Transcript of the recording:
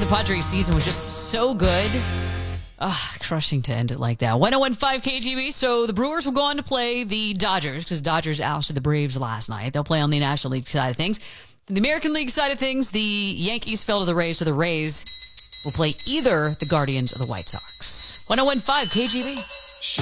the Padres season was just so good. Crushing to end it like that. 101.5 KGB. So the Brewers will go on to play the Dodgers because Dodgers ousted the Braves last night. They'll play on the National League side of things. The American League side of things, the Yankees fell to the Rays, so the Rays will play either the Guardians or the White Sox. 101.5 KGB.